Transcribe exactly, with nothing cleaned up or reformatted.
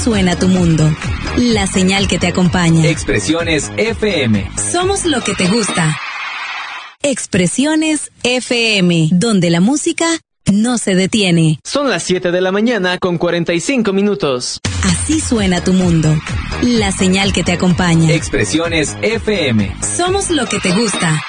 suena tu mundo. La señal que te acompaña. Expresiones F M. Somos lo que te gusta. Expresiones F M, donde la música no se detiene. Son las siete de la mañana con cuarenta y cinco minutos. Así suena tu mundo. La señal que te acompaña. Expresiones F M. Somos lo que te gusta.